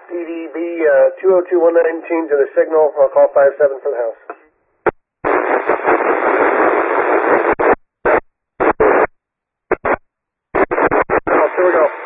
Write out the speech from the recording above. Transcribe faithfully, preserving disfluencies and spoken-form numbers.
P D B uh, two oh two one nine, change of the signal. I'll call five seven for the house. Oh, here we go.